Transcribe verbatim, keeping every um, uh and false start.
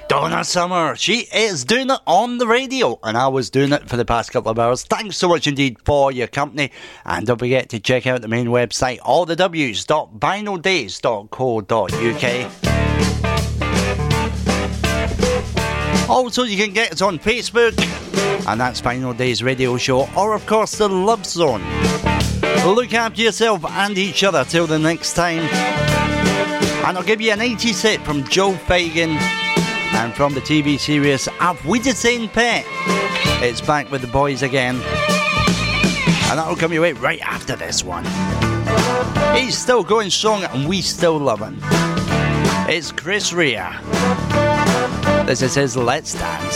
Donna Summer. She is doing it on the radio, and I was doing it for the past couple of hours. Thanks so much indeed for your company, and don't forget to check out the main website, all the w's dot vinyl days dot co dot uk. Also, you can get us on Facebook, and that's Vinyl Days Radio Show, or of course the Love Zone. Look after yourself and each other till the next time, and I'll give you an eighties set from Joe Fagan. And from the T V series Have We the Same Pet? It's back with the boys again. And that'll come your way right after this one. He's still going strong and we still love him. It's Chris Rea. This is his Let's Dance.